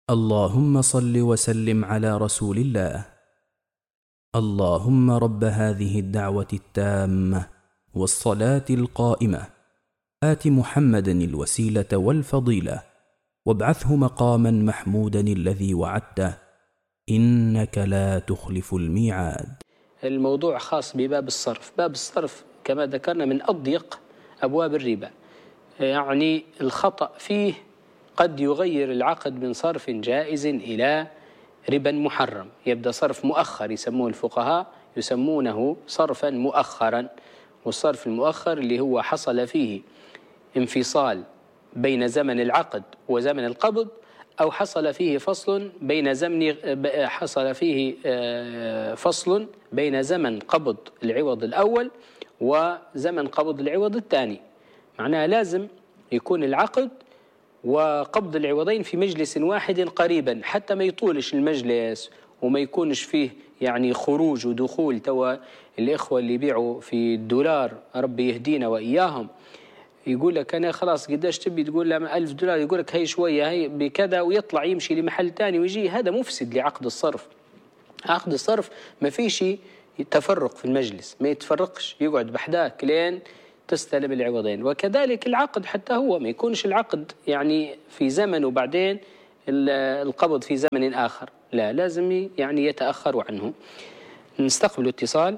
اللهم صل وسلم على رسول الله. اللهم رب هذه الدعوة التامة والصلاة القائمة آت محمدا الوسيلة والفضيلة وابعثه مقاما محمودا الذي وعدته إنك لا تخلف الميعاد. الموضوع خاص بباب الصرف. باب الصرف كما ذكرنا من أضيق أبواب الربا، يعني الخطأ فيه قد يغير العقد من صرف جائز إلى ربا محرم. يبدأ صرف مؤخر يسموه الفقهاء، يسمونه صرفا مؤخرا. والصرف المؤخر اللي هو حصل فيه انفصال بين زمن العقد وزمن القبض، أو حصل فيه فصل بين زمن قبض العوض الأول وزمن قبض العوض الثاني. معناها لازم يكون العقد وقبض العوضين في مجلس واحد قريبا، حتى ما يطولش المجلس وما يكونش فيه يعني خروج ودخول. توا الإخوة اللي يبيعوا في الدولار ربي يهدينا وإياهم، يقول لك أنا خلاص قداش تبي، تقول له $1000، يقول لك هي شوية هي بكذا، ويطلع يمشي لمحل تاني ويجي. هذا مفسد لعقد الصرف. عقد الصرف ما فيش تفرق في المجلس، ما يتفرقش، يقعد بحداك لين تستلم العوضين. وكذلك العقد حتى هو ما يكونش العقد يعني في زمن وبعدين القبض في زمن آخر، لا، لازم يعني يتأخروا عنه. نستقبل اتصال.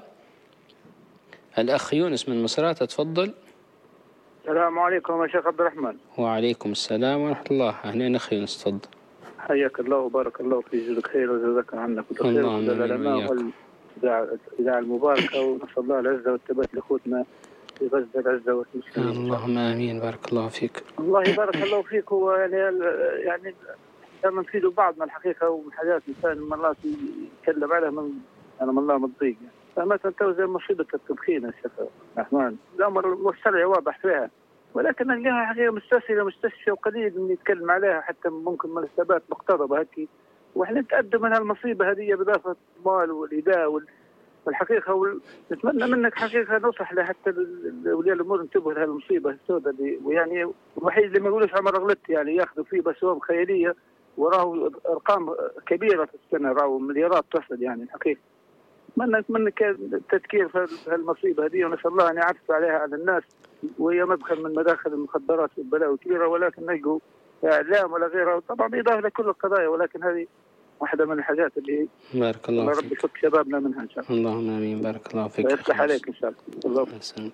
الأخ يونس من مصراتة، تفضل. السلام عليكم يا شيخ عبد الرحمن. وعليكم السلام ورحمة الله. أهلا أخي يونس، تفضل. حياك الله وبارك الله في جزاك خير وجزاك عنا كل خير. اللهم آمين وإياك. الإذاعة المباركة، ونسأل الله العزة والثبات لأخوتنا في غزة العزة والمسلمين. اللهم آمين. بارك الله فيك. الله بارك الله فيك. هو يعني لما نفيدوا بعضنا الحقيقة، ومن حاجات الإنسان مرات يتكلم عليها من الله مضيق. فمثلا توزيع مصيبة التدخين يا شيخ عبد الرحمن، الأمر والشرع واضح فيها، ولكن نلقاها حقيقة مستشفى وقليل من يتكلم عليها، حتى ممكن مرتبات مقتربة هكي، واحنا نتأدب من هالمصيبة هذه بإضافة المال والإيذاء والحقيقة. نتمنى منك حقيقة نصح لحتى أولياء الأمور انتبهوا لهالمصيبة السوداء دي. ويعني الوحيد اللي ما يقولوش عمر غلط يعني ياخذوا فيه بس هو خيالية، وراه أرقام كبيرة في السنة، راه مليارات تصل يعني الحقيقة. نتمنى التذكير في هالمصيبة هذه، ونسأل الله أن يعفو عليها على الناس، وهي مدخل من مداخل المخدرات والبلاوي الكبيرة، ولكن نلقوا إعلام ولا غيرها، طبعا بإضافة لكل القضايا، ولكن هذه واحدة من الحاجات اللي بارك الله فيك. ربي يفك شبابنا منها إن شاء الله. اللهم آمين. بارك الله فيك. ويفتح عليك إن شاء الله. الله يسلمك.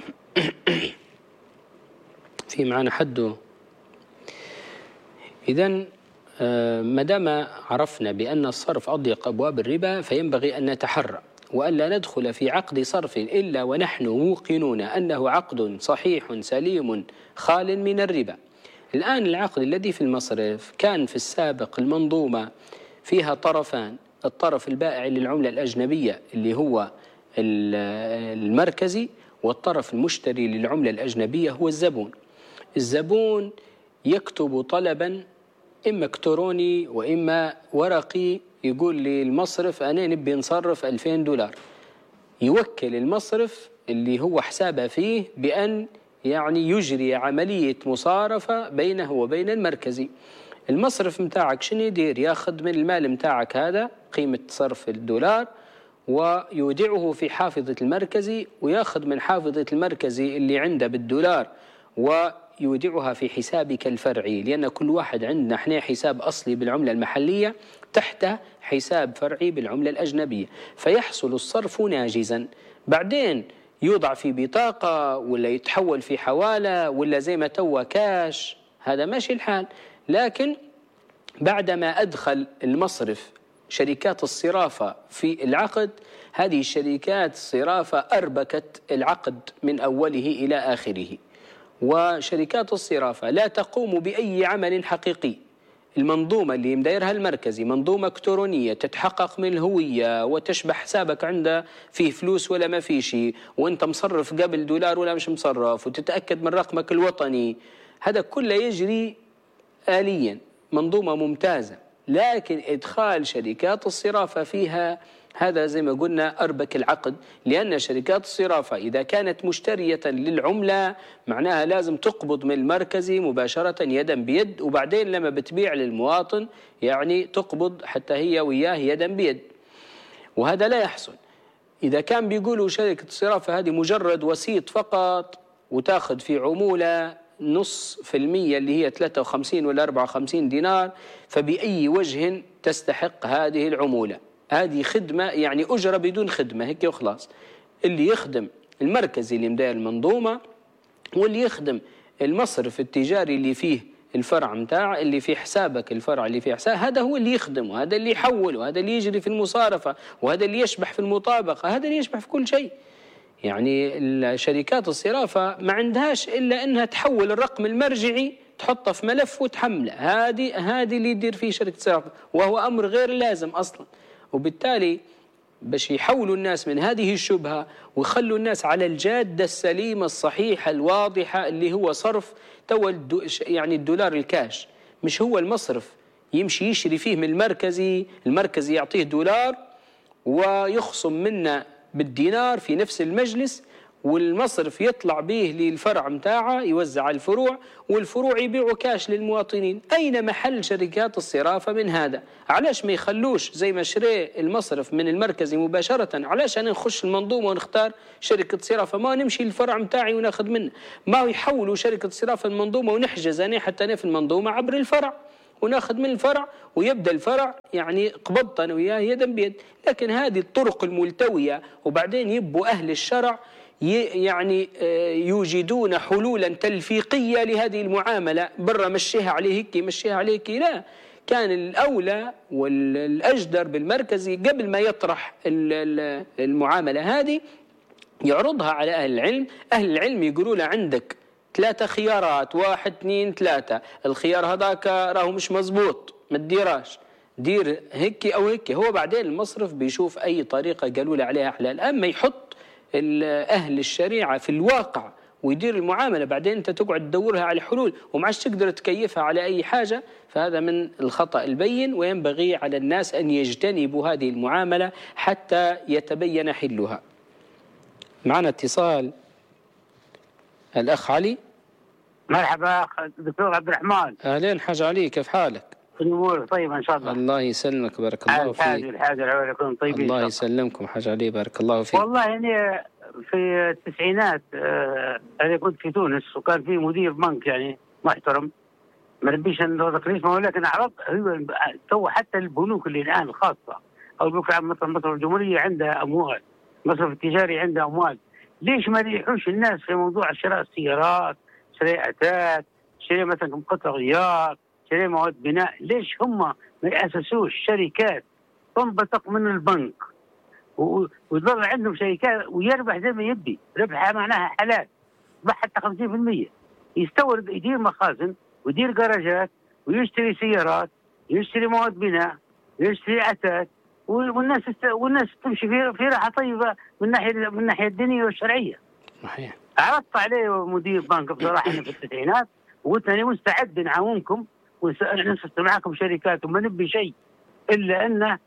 في معنا حد. إذن ما دام عرفنا بأن الصرف أضيق أبواب الربا، فينبغي أن نتحرى وألا ندخل في عقد صرف إلا ونحن موقنون أنه عقد صحيح سليم خال من الربا. الآن العقد الذي في المصرف كان في السابق المنظومة فيها طرفان: الطرف البائع للعملة الأجنبية اللي هو المركزي، والطرف المشتري للعملة الأجنبية هو الزبون. الزبون يكتب طلبا إما إلكتروني وإما ورقي، يقول للمصرف أنا نبي نصرف $2000، يوكل المصرف اللي هو حسابه فيه بأن يعني يجري عملية مصارفة بينه وبين المركزي. المصرف متاعك شنو يدير؟ ياخذ من المال متاعك هذا قيمة صرف $1 ويودعه في حافظة المركزي، وياخذ من حافظة المركزي اللي عنده $1 ويودعها في حسابك الفرعي، لأن كل واحد عندنا احنا حساب أصلي بالعملة المحلية تحت حساب فرعي بالعملة الأجنبية، فيحصل الصرف ناجزا. بعدين يوضع في بطاقة ولا يتحول في حوالة ولا زي ما توا كاش، هذا ماشي الحال. لكن بعدما أدخل المصرف شركات الصرافة في العقد، هذه الشركات الصرافة أربكت العقد من أوله إلى آخره. وشركات الصرافة لا تقوم بأي عمل حقيقي. المنظومة اللي مدايرها المركزي منظومة إلكترونية تتحقق من الهوية وتشبه حسابك عنده فيه فلوس ولا ما فيه شيء، وانت مصرف قبل $1 ولا مش مصرف، وتتأكد من رقمك الوطني. هذا كله يجري آليا، منظومة ممتازة. لكن إدخال شركات الصرافة فيها هذا زي ما قلنا أربك العقد، لأن شركات الصرافة إذا كانت مشترية للعملة معناها لازم تقبض من المركزي مباشرة يدا بيد، وبعدين لما بتبيع للمواطن يعني تقبض حتى هي وياه يدا بيد، وهذا لا يحصل. إذا كان بيقولوا شركة الصرافة هذه مجرد وسيط فقط وتاخذ في عمولة 0.5% اللي هي 53 ولا 54 دينار، فبأي وجه تستحق هذه العمولة؟ هذه خدمة يعني أجرة بدون خدمة هيك وخلاص. اللي يخدم المركزي اللي مداير المنظومة، واللي يخدم المصرف التجاري اللي فيه الفرع متاع اللي في حسابك، الفرع اللي فيه حساب، هذا هو اللي يخدم، وهذا اللي يحول، وهذا اللي يجري في المصارفة، وهذا اللي يشبح في المطابقة، هذا اللي يشبح في كل شيء. يعني الشركات الصرافة ما عندهاش إلا أنها تحول الرقم المرجعي تحطه في ملف وتحمله، هذه اللي يدير فيه شركة الصرافة، وهو أمر غير لازم أصلا. وبالتالي باش يحولوا الناس من هذه الشبهة ويخلوا الناس على الجادة السليمة الصحيحة الواضحة اللي هو صرف يعني الدولار الكاش، مش هو المصرف يمشي يشري فيه من المركزي يعطيه دولار ويخصم منه بالدينار في نفس المجلس، والمصرف يطلع به للفرع متاعه يوزع على الفروع، والفروع يبيعوا كاش للمواطنين. أين محل شركات الصرافة من هذا؟ علاش ما يخلوش زي ما شري المصرف من المركزي مباشرة؟ علاش أنا نخش المنظومة ونختار شركة صرافة؟ ما نمشي للفرع متاعي وناخذ منه، ما يحولوا شركة صرافة المنظومة ونحجز أنا حتى أنا في المنظومة عبر الفرع وناخذ من الفرع، ويبدأ الفرع يعني قبضت أنا وياه يدا بيد. لكن هذه الطرق الملتوية، وبعدين يبوا أهل الشرع يعني يوجدون حلولا تلفيقية لهذه المعاملة، برا مشيها عليه هيك مشيها عليه هيك. لا، كان الأولى والأجدر بالمركزي قبل ما يطرح المعاملة هذه يعرضها على أهل العلم. أهل العلم يقولوا له عندك 3 خيارات، 1 2 3، الخيار هذاك راهو مش مزبوط ما تديراش، دير هيك أو هيك. هو بعدين المصرف بيشوف أي طريقة قالوا له عليها حلال. أما يحط أهل الشريعة في الواقع ويدير المعاملة، بعدين أنت تقعد تدورها على حلول وما عادش تقدر تكيفها على أي حاجة، فهذا من الخطأ البين. وينبغي على الناس أن يجتنبوا هذه المعاملة حتى يتبين حلها. معنا اتصال، الأخ علي. مرحبا دكتور عبد الرحمن. أهلين حاج علي، كيف حالك؟ الأمور طيبة إن شاء الله. الله يسلمك، بارك الله فيك. الحاجة لكم طيبين. الله يسلمكم حاج علي، بارك الله فيك. والله يعني في التسعينات أنا كنت في تونس، وكان في مدير بنك يعني محترم، ما نبيش نذكر اسمه، ولكن عرض تو حتى البنوك اللي الآن الخاصة أو البنوك مثلا مصرف الجمهورية عندها أموال، مصرف التجاري عنده أموال، ليش ما يريحوش الناس في موضوع شراء السيارات، شراء أثاث، شراء مثلا قطع غيار، شراء مواد بناء؟ ليش هم ما يأسسوش شركات تنبثق من البنك ويظل عندهم شركات ويربح زي ما يبي، ربحها معناها حلال، ربح حتى 50%، يستورد، يدير مخازن ويدير جراجات ويشتري سيارات، يشتري مواد بناء، يشتري أثاث، والناس تمشي في راحة طيبة من الناحية الدينية والشرعية. صحيح. عرضت عليه مدير بنك بصراحة في التسعينات وقلت أنا مستعد نعاونكم ونسست معكم شركات، وما نبي شيء إلا أن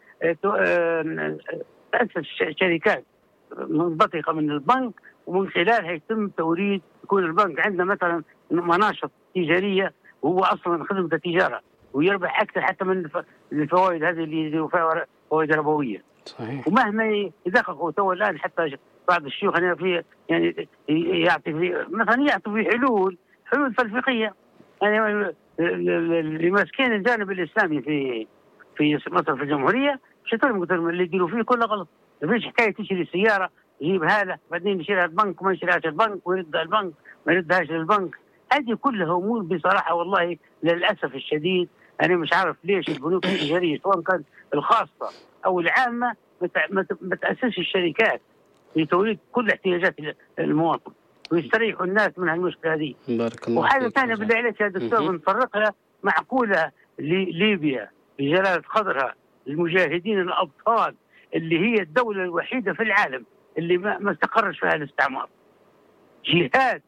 تأسس شركات منبثقة من البنك، ومن خلالها يتم توريد، يكون البنك عنده مثلا مناشط تجارية وهو أصلا خدمة التجارة، ويربح أكثر حتى من الفوائد هذه اللي يديروا فيها فوائد ربوية. صحيح. ومهما يدققوا تو الآن حتى بعض الشيوخ في يعني يعطي في حلول تلفيقية يعني اللي ماسكين الجانب الإسلامي في مصر في الجمهورية، شتون اللي يديروا فيه كله غلط. ما فيش حكاية تشتري سيارة يجيبها له بعدين يشيلها البنك وما يشيلهاش البنك ويردها البنك ما يردهاش للبنك. هذه كلها أمور بصراحة والله للأسف الشديد أنا مش عارف ليش البنوك التجارية سواء كانت الخاصة أو العامة ما تأسسش الشركات لتوريد كل احتياجات المواطن ويستريحوا الناس من هالمشكلة هذه. بارك الله وحاجة فيك. ثانية بالله عليك يا دكتور نفرقها معقولة لليبيا بجلالة قدرها، المجاهدين الأبطال اللي هي الدولة الوحيدة في العالم اللي ما استقرش فيها الاستعمار. جهاد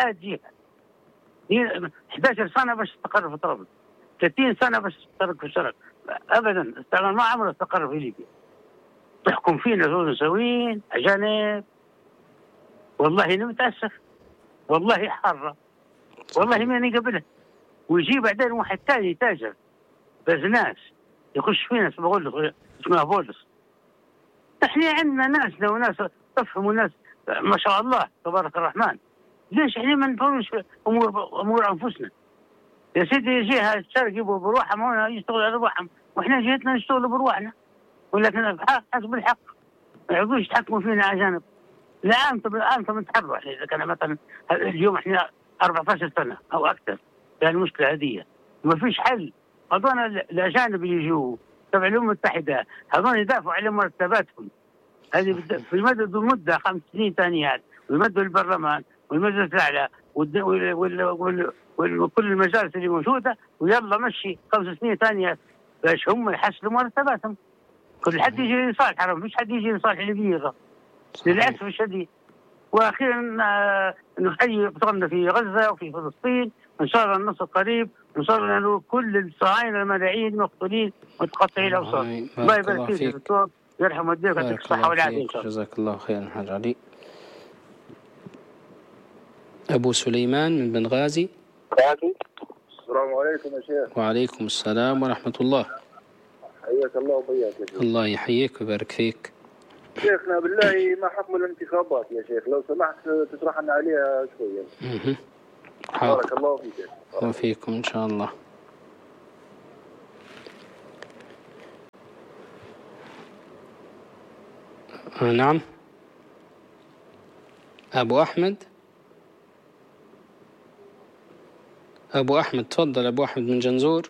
11 سنة باش تستقر في طرابلس، 30 سنة باش تستقر في الشرق، أبدا الاستعمار ما عمره استقر في ليبيا. تحكم فينا تونسيين أجانب. والله أنا متأسف، والله حارة، والله ماني قبله. ويجي بعدين واحد ثاني تاجر بزناس يخش فينا اسمها بولس. احنا عندنا ناسنا وناس تفهم وناس ما شاء الله تبارك الرحمن. ليش احنا ما نفهمش امور انفسنا؟ يا سيدي يجيها الشرق يبغوا بروحهم هنا يشتغلوا على روحهم، واحنا جيتنا نشتغل بروحنا، ولكن حسب الحق ما يعودوش يتحكموا فينا اجانب. لا انتم تحروا. اذا كان مثلا اليوم احنا 14 سنه او اكثر في المشكله هذه ما فيش حل. هذول الاجانب اللي يجوا تبع الامم المتحده هذول يدافعوا على مرتباتهم. هذه في مدد المده 5 سنين ثانيات، ويمدوا البرلمان والمجلس الاعلى وكل المجالس اللي موجوده، ويلا مشي 5 سنين ثانيات باش هم يحسنوا مرتباتهم. كل حد يجي يصالح، مفيش حد يجي يصالح اللي بيغى للاسف الشديد. واخيرا نحيي ابطالنا في غزه وفي فلسطين، ان شاء الله النصر قريب، وان شاء الله انه كل الصهاينه الملاعين مقتولين متقطعين الاوساط. الله يبارك فيك دكتور، يرحم والديك، يعطيك الصحه والعافيه ان شاء الله. جزاك الله خيرا حاج علي. ابو سليمان من بنغازي. السلام عليكم يا شيخ. وعليكم السلام ورحمه الله. حياك الله وبياك يا شيخ. الله يحييك ويبارك فيك. شيخنا بالله ما حكم الانتخابات يا شيخ؟ لو سمحت تشرح لنا عليها شويه. بارك الله فيك. وفيكم ان شاء الله. نعم ابو احمد. ابو احمد تفضل. ابو احمد من جنزور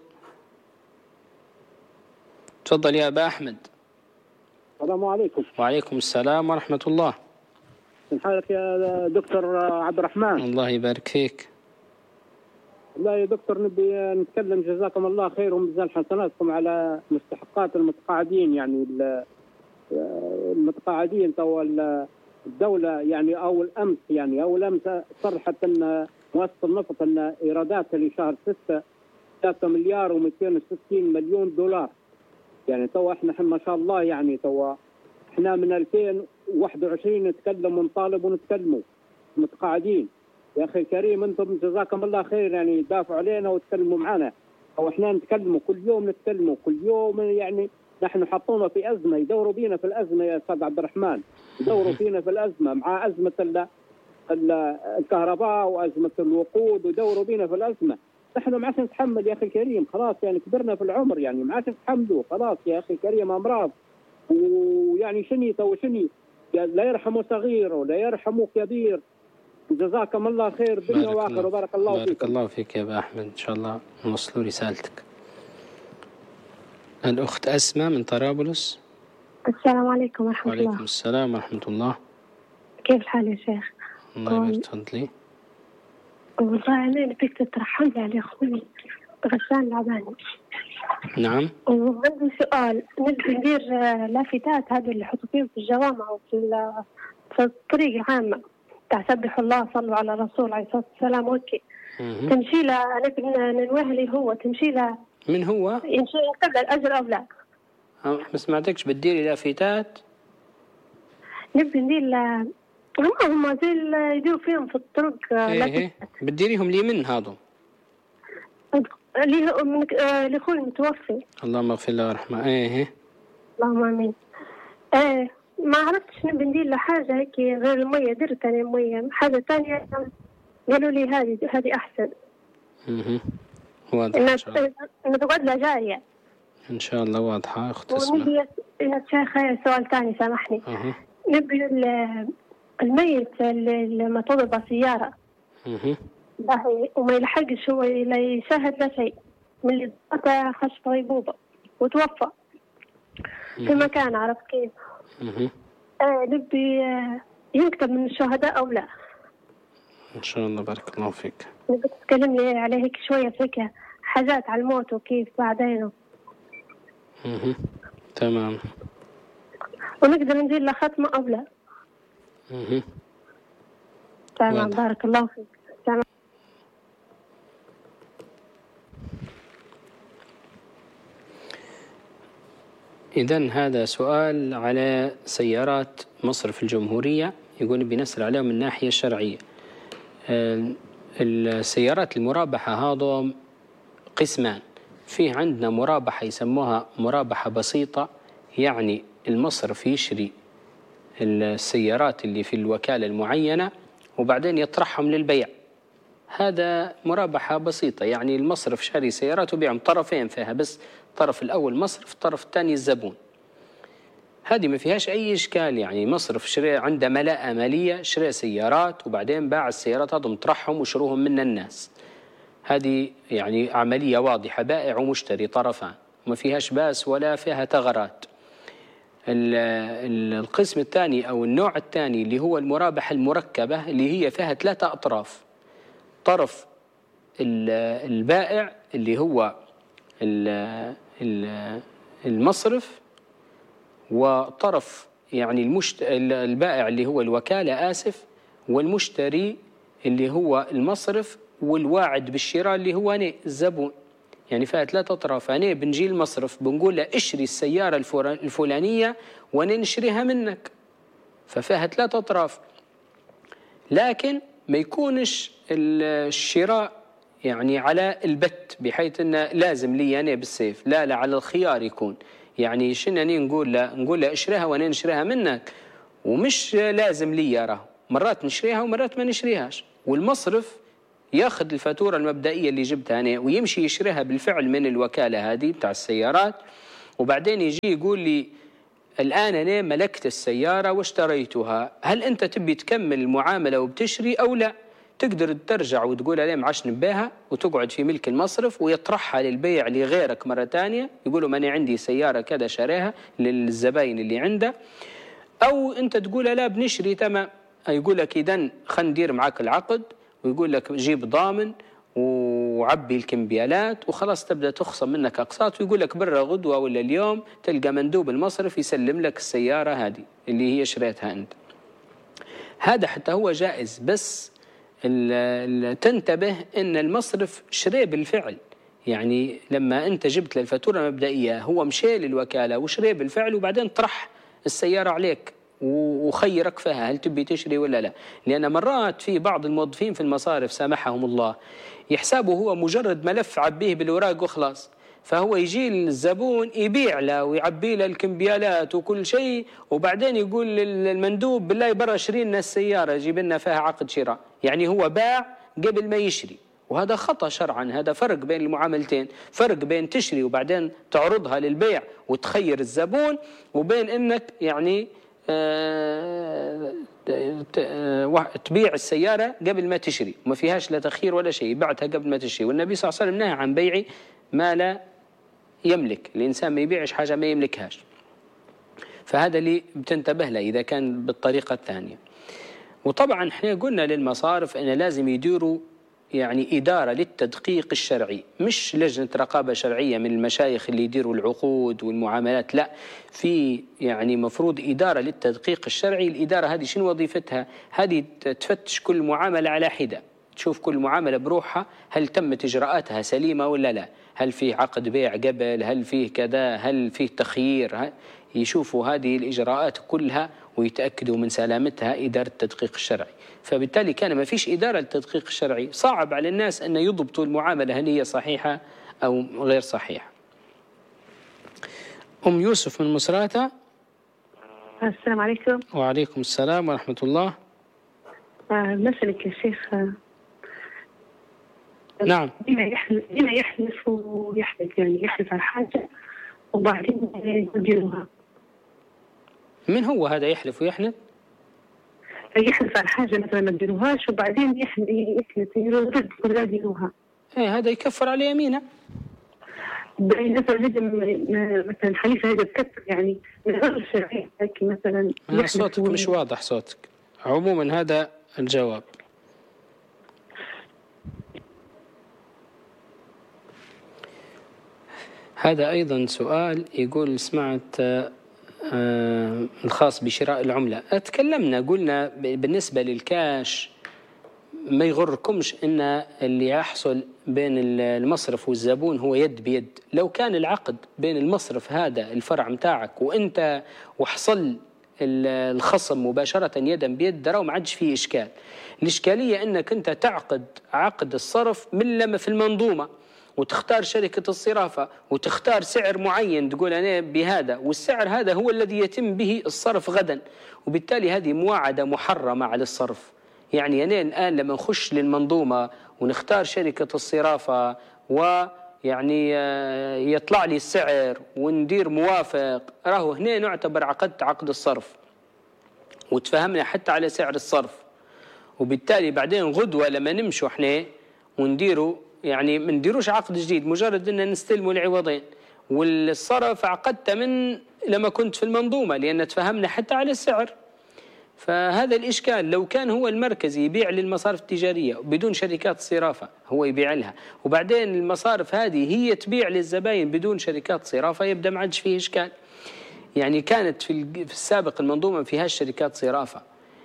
تفضل يا ابا احمد. السلام عليكم. وعليكم السلام ورحمة الله. من حالك يا دكتور عبد الرحمن؟ الله يبارك فيك. والله يا دكتور نبي نتكلم، جزاكم الله خير ومجزال حسناتكم على مستحقات المتقاعدين. يعني المتقاعدين تو الدولة يعني أول أمس صرحت أن مؤسسة النفط أن إيراداتها لشهر 6 3 مليار و260 مليون دولار. يعني تو احنا ما شاء الله، يعني تو احنا من 2021 نتكلم ونطالب ونتكلموا متقاعدين. يا اخي الكريم انتم جزاكم الله خير، يعني دافعوا علينا وتكلموا معنا، او احنا نتكلموا كل يوم، نتكلموا كل يوم. يعني نحن حطونا في ازمه، يدوروا بينا في الازمه يا استاذ عبد الرحمن، يدوروا فينا في الازمه مع ازمه الكهرباء وازمه الوقود، ويدوروا بينا في الازمه. نحن ما عادش نتحمل يا اخي الكريم، خلاص يعني كبرنا في العمر، يعني ما عادش نتحملوا خلاص يا اخي الكريم، امراض. ويعني شني لا يرحموا صغير ولا يرحموا كبير. جزاكم الله خير دنيا واخره، وبارك الله فيك. بارك الله فيك يا ابا احمد، ان شاء الله نوصلوا رسالتك. الاخت اسماء من طرابلس. السلام عليكم ورحمه الله. وعليكم السلام ورحمه الله. كيف الحال يا شيخ؟ الله يبارك. تفضلي. والله أنا نبيك تترحم لي على أخوي غسان العباني. نعم. وعندي سؤال، نبي ندير لافتات هذه اللي يحطوا فيهم في الجوامع وفي الطريق العامة تاع سبحوا الله صلوا على الرسول عليه الصلاة والسلام. وكي تمشي له، نبي ننوه لي هو تمشي له. من هو؟ يمشي قبل الأجر أو لا؟ ما سمعتكش. بتديري لافتات؟ نبي ندير هم زي اللي يديروا فيهم في الطرق. ايه بتديريهم لي من هذا؟ لأخوي المتوفي. اللهم اغفر له وارحمه. ايه اللهم امين. ما عرفتش نبي ندير له حاجه هيك غير الميه، درت انا ميه حاجه ثانيه، قالوا لي هذه احسن. واضح ان شاء الله. انه تقعد له جاريه ان شاء الله. واضحه اخت اسماء. ونبي يا شيخ سؤال ثاني سامحني. نبي الميت لما تضرب سياره وما يلحقش هو لا يشاهد لا شيء من اللي ضغطه، خش غيبوبه وتوفى في مكان، عرفت كيف؟ نبي يكتب من الشهداء او لا؟ ان شاء الله. بارك الله فيك. نبي تتكلم لي عليه هيك شويه فيك حاجات على الموت وكيف بعدين. تمام. ونقدر ندير له ختمه او لا؟ تمام. بارك الله فيك. تمام. إذن هذا سؤال على سيارات مصرف الجمهورية، يقول بنسأل عليها من الناحية الشرعية. السيارات المرابحة هذا قسمان. فيه عندنا مرابحة يسموها مرابحة بسيطة، يعني المصرف يشري السيارات اللي في الوكالة المعينة وبعدين يطرحهم للبيع. هذا مرابحة بسيطة، يعني المصرف شاري سيارات وبيعهم طرفين فيها، بس الطرف الأول مصرف، الطرف الثاني الزبون. هذه ما فيهاش أي إشكال، يعني مصرف شري عنده ملاءة مالية، شري سيارات وبعدين باع السيارات هذا مطرحهم وشروهم من الناس. هذه يعني عملية واضحة، بائع ومشتري طرفان، ما فيهاش باس ولا فيها ثغرات. القسم الثاني أو النوع الثاني اللي هو المرابحة المركبة، اللي هي فيها 3 أطراف. طرف البائع اللي هو المصرف، وطرف يعني البائع اللي هو الوكالة والمشتري اللي هو المصرف، والواعد بالشراء اللي هو أنا الزبون. يعني فيها 3 أطراف. أنا بنجي المصرف بنقول له اشري السيارة الفلانية وأنا نشريها منك، ففيها 3 أطراف. لكن ما يكونش الشراء يعني على البت، بحيث أنه لازم لي أنا بالسيف، لا على الخيار يكون. يعني شنني نقول له اشريها وأنا نشريها منك، ومش لازم لي يراه، مرات نشريها ومرات ما نشريهاش. والمصرف ياخذ الفاتورة المبدئية اللي جبتها أنا ويمشي يشريها بالفعل من الوكالة هذه بتاع السيارات، وبعدين يجي يقول لي الآن أنا ملكت السيارة واشتريتها، هل أنت تبي تكمل المعاملة وبتشري أو لا؟ تقدر ترجع وتقول عليه معاش نبيها وتقعد في ملك المصرف ويطرحها للبيع لغيرك مرة تانية، يقولوا ما أنا عندي سيارة كذا شريها للزباين اللي عنده. أو أنت تقول لا بنشري تمام، يقول لك إذن خلينا ندير معك العقد، ويقول لك جيب ضامن وعبي الكمبيالات وخلاص، تبدأ تخصم منك أقساط، ويقول لك برا غدوة ولا اليوم تلقى مندوب المصرف يسلم لك السيارة هذه اللي هي شريتها أنت. هذا حتى هو جائز، بس تنتبه أن المصرف شري بالفعل. يعني لما أنت جبت للفاتورة المبدئية هو مشي للوكالة وشري بالفعل، وبعدين طرح السيارة عليك وخيرك فيها هل تبي تشري ولا لا. لأن مرات في بعض الموظفين في المصارف سامحهم الله يحسابه هو مجرد ملف عبيه بالوراق وخلاص، فهو يجي الزبون يبيع له ويعبي له الكمبيالات وكل شيء، وبعدين يقول للمندوب بالله برا اشتري لنا السيارة جيب لنا فيها عقد شراء. يعني هو باع قبل ما يشري، وهذا خطأ شرعا. هذا فرق بين المعاملتين، فرق بين تشري وبعدين تعرضها للبيع وتخير الزبون، وبين انك يعني تبيع السيارة قبل ما تشري، وما فيهاش لا تخيير ولا شيء، بعتها قبل ما تشري. والنبي صلى الله عليه وسلم نهى عن بيع ما لا يملك، الإنسان ما يبيعش حاجة ما يملكهاش. فهذا اللي بتنتبه له إذا كان بالطريقة الثانية. وطبعا احنا قلنا للمصارف أن لازم يديروا يعني إدارة للتدقيق الشرعي، مش لجنة رقابة شرعية من المشايخ اللي يديروا العقود والمعاملات، لا، في يعني مفروض إدارة للتدقيق الشرعي. الإدارة هذه شنو وظيفتها؟ هذه تفتش كل معاملة على حدة، تشوف كل معاملة بروحها هل تمت إجراءاتها سليمة ولا لا، هل فيه عقد بيع قبل، هل فيه كذا، هل فيه تخيير، يشوفوا هذه الإجراءات كلها ويتأكدوا من سلامتها إدارة التدقيق الشرعي. فبالتالي كان ما فيش إدارة للتدقيق الشرعي، صعب على الناس أن يضبطوا المعاملة هل هي صحيحة أو غير صحيحة. أم يوسف من مصراتة. السلام عليكم. وعليكم السلام ورحمة الله. مسألك يا شيخ. نعم. دينا يحلف ويحلف، يعني يحلف على حاجة وبعدين يبدلوها. من هو هذا يحلف ويحلف؟ يحلف على حاجة مثلا ما تديروهاش وبعدين يحلف يرد ولا يديروها. ايه هذا يكفر على يمينه. مثلا حليفة هذا تكفر يعني من غير الشرعية، لكن مثلا صوتك مش واضح صوتك. عموما هذا الجواب. هذا أيضا سؤال يقول سمعت الخاص بشراء العملة. تكلمنا قلنا بالنسبة للكاش ما يغركمش ان اللي يحصل بين المصرف والزبون هو يد بيد. لو كان العقد بين المصرف هذا الفرع متاعك وانت وحصل الخصم مباشرة يدا بيد، راهو ما عادش فيه إشكال. الإشكالية أنك أنت تعقد عقد الصرف من لما في المنظومة وتختار شركة الصرافة وتختار سعر معين تقول أنا بهذا، والسعر هذا هو الذي يتم به الصرف غدا، وبالتالي هذه مواعدة محرمة على الصرف. يعني أنا الآن لما نخش للمنظومة ونختار شركة الصرافة ويعني يطلع لي السعر وندير موافق، راهو هنا نعتبر عقدت عقد الصرف وتفهمنا حتى على سعر الصرف. وبالتالي بعدين غدوة لما نمشوا احنا ونديروا، يعني ما نديروش عقد جديد، مجرد ان نستلموا العوضين، والصرف عقدته من لما كنت في المنظومة لأن تفهمنا حتى على السعر. فهذا الإشكال. لو كان هو المركزي يبيع للمصارف التجارية بدون شركات صرافة، هو يبيع لها، وبعدين المصارف هذه هي تبيع للزباين بدون شركات صرافة، يبدأ ما عادش فيه إشكال. يعني كانت في السابق المنظومة ما فيهاش شركات صرافة،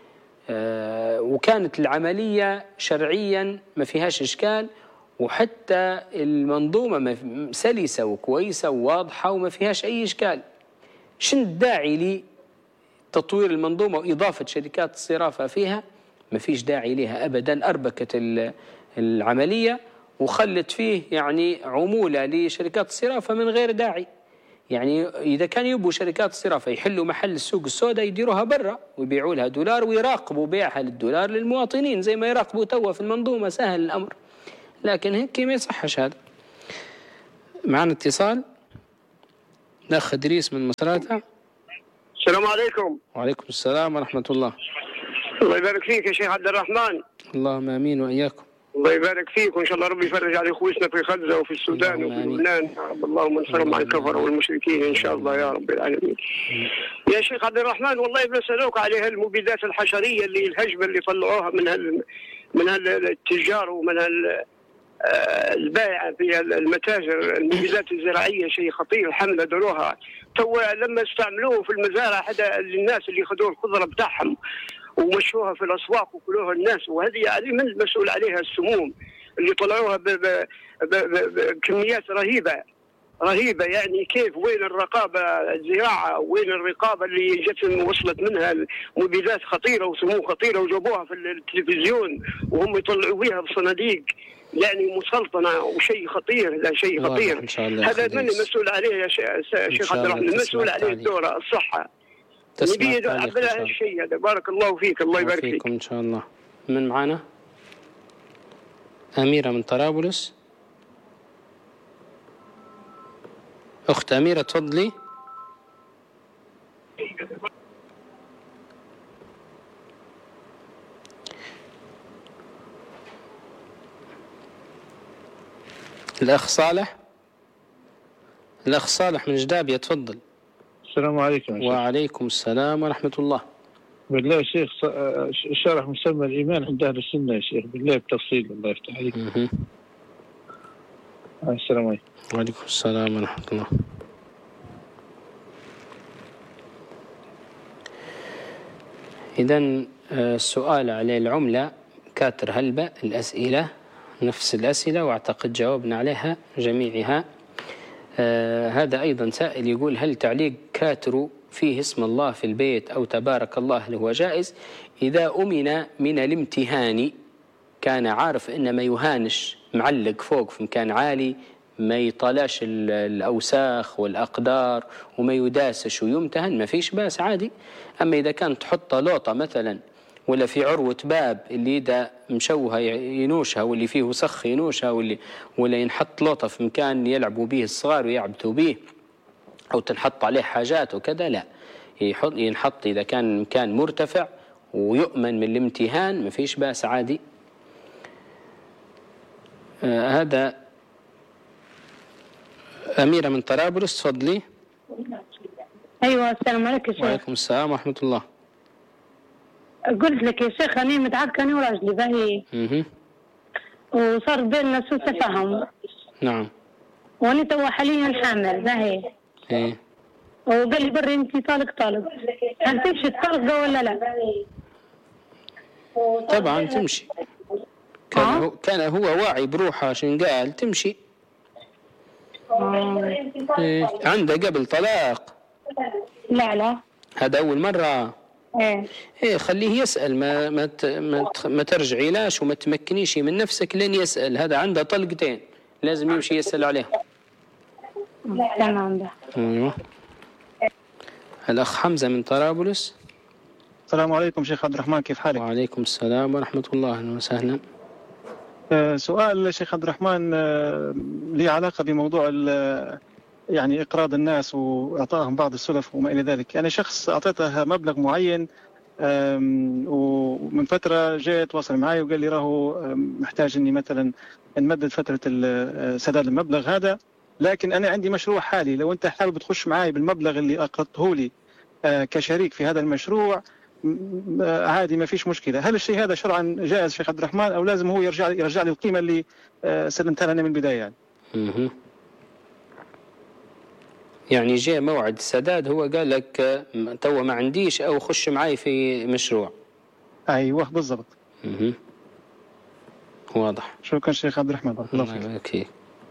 وكانت العملية شرعيا ما فيهاش إشكال، وحتى المنظومة سلسة وكويسة وواضحة وما فيهاش أي إشكال. شن الداعي لتطوير المنظومة وإضافة شركات الصرافة فيها؟ ما فيش داعي لها أبدا. أربكت العملية وخلت فيه يعني عمولة لشركات الصرافة من غير داعي. يعني إذا كان يبوا شركات الصرافة يحلوا محل السوق السوداء يديروها برا ويبيعوا لها دولار ويراقبوا بيعها للدولار للمواطنين زي ما يراقبوا توا في المنظومة، سهل الأمر. لكن هيك ما يصحش هذا. معنا اتصال، ناخذ إدريس من مصراتة. السلام عليكم. وعليكم السلام ورحمة الله. الله يبارك فيك يا شيخ عبد الرحمن. اللهم آمين وإياكم. الله يبارك فيك، وإن شاء الله ربي يفرج على إخوتنا في غزة وفي السودان وفي لبنان. اللهم انصرهم على الكفر والمشركين إن شاء الله يا رب العالمين. يا شيخ عبد الرحمن، والله بنسألوك على المبيدات الحشرية اللي الهجمة اللي طلعوها من التجار ومن البائع في المتاجر، المبيدات الزراعية شيء خطير. حملة دروها تو لما استعملوه في المزارع حدا للناس اللي خذوا الخضرة بتاعهم ومشوها في الأسواق وكلوها الناس، وهذه يعني من المسؤول عليها السموم اللي طلعوها بكميات رهيبة. يعني كيف؟ وين الرقابة الزراعة؟ وين الرقابة اللي جت وصلت منها مبيدات خطيرة وسموم خطيرة وجابوها في التلفزيون وهم يطلعوا بيها بصناديق، يعني مسلطنة وشيء خطير. لا شيء خطير. هذا من المسؤول عليه يا شيخ عبد الرحمن؟ المسؤول عليه الدورة الصحة. نبي عبدالله هالشيء هذا. بارك الله فيك. الله يبارك فيك إن شاء الله. من معنا؟ أميرة من طرابلس. أخت أميرة تفضلي. الأخ صالح من جدابية تفضل. السلام عليكم. وعليكم السلام ورحمة الله. بالله يا شيخ، شرح مسمى الإيمان عند أهل السنة يا شيخ، بالله بتفصيل. الله يفتح عليك. السلام عليكم. وعليكم السلام ورحمة الله. إذن السؤال على العملة كاتر هلبة، الأسئلة نفس الأسئلة وأعتقد جاوبنا عليها جميعها. هذا أيضا سائل يقول: هل تعليق كاتر فيه اسم الله في البيت أو تبارك الله هو جائز إذا أمن من الامتهان؟ كان عارف إن ما يهانش معلق فوق في مكان عالي، ما يطلاش الأوساخ والأقدار وما يداسش ويمتهن، ما فيش باس عادي. أما إذا كان تحط لوطة مثلا ولا في عروة باب اللي إذا مشوها ينوشها واللي فيه وسخ ينوشها ولا ينحط لوطة في مكان يلعبوا به الصغار ويعبثوا به أو تنحط عليه حاجات وكذا، لا، ينحط إذا كان مكان مرتفع ويؤمن من الامتهان ما فيش باس عادي. هذا أميرة من طرابلس تفضلي. أيوة السلام عليكم يا شيخ. وعليكم السلام ورحمة الله. قلت لك يا شيخ أنا متعاركة أنا وراجلي باهي وصار بيننا سوء تفاهم. نعم. وأنا توا حاليا حامل باهي. إيه. وقال لي بري أنت طالق، هل تمشي الطلقة ولا لا؟ طبعا تمشي. كان هو واعي بروحه شن قال تمشي. عنده قبل طلاق؟ لا هذا أول مرة. خليه يسأل، ما ترجعي لاش وما تمكنيش من نفسك لين يسأل. هذا عنده طلقتين لازم يمشي يسأل عليهم. تمام ده. ايوه. الأخ حمزة من طرابلس. السلام عليكم شيخ عبد الرحمن، كيف حالك؟ وعليكم السلام ورحمة الله، أهلا وسهلا. سؤال شيخ عبد الرحمن لي علاقة بموضوع يعني إقراض الناس وإعطائهم بعض السلف وما إلى ذلك. يعني شخص أعطيته مبلغ معين ومن فترة جاء تواصل معي وقال لي راهو محتاج إني مثلا نمدد فترة سداد المبلغ هذا، لكن أنا عندي مشروع حالي، لو أنت حابب تخش معي بالمبلغ اللي أقرضته لي كشريك في هذا المشروع عادي ما فيش مشكلة. هل الشيء هذا شرعا جائز شيخ عبد الرحمن، أو لازم هو يرجع لي القيمة اللي سلمتها لنا من البداية يعني؟ يعني جاء موعد السداد هو قال لك تو ما عنديش أو خش معي في مشروع. أيوه بالضبط. واضح. شكرا شيخ عبد الرحمن، بارك الله فيك. أوكي.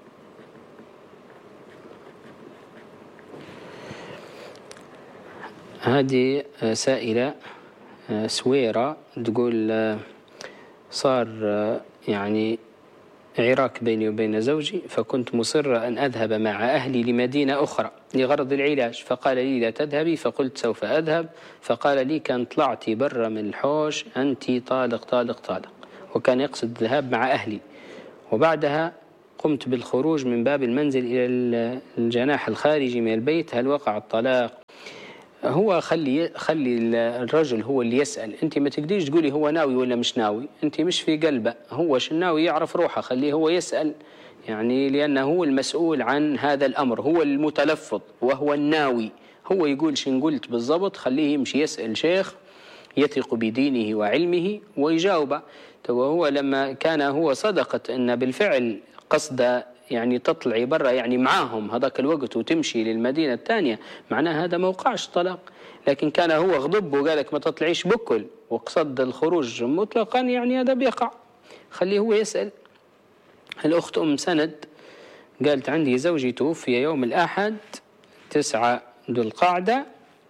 هذه سائلة سويرة تقول صار يعني عراك بيني وبين زوجي، فكنت مصرة أن أذهب مع أهلي لمدينة أخرى لغرض العلاج، فقال لي لا تذهبي، فقلت سوف أذهب، فقال لي كان طلعتي برا من الحوش أنت طالق طالق طالق، وكان يقصد الذهاب مع أهلي. وبعدها قمت بالخروج من باب المنزل إلى الجناح الخارجي من البيت، هل وقع الطلاق؟ هو خلي الرجل هو اللي يسأل، انت ما تقدريش تقولي هو ناوي ولا مش ناوي، انت مش في قلبه، هو شناوي يعرف روحه، خليه هو يسأل يعني، لأنه هو المسؤول عن هذا الأمر، هو المتلفظ وهو الناوي، هو يقول شن قلت بالضبط، خليه يمشي يسأل شيخ يثق بدينه وعلمه ويجاوبه. وهو لما كان هو صدقت أن بالفعل قصد يعني تطلعي برا يعني معاهم هذاك الوقت وتمشي للمدينة الثانية، معناه هذا ما وقعش طلاق. لكن كان هو غضب وقالك ما تطلعيش بكل وقصد الخروج مطلقا، يعني هذا بيقع، خليه هو يسأل. الأخت أم سند قالت عندي زوجي توفي يوم الأحد 9 ذو القعدة،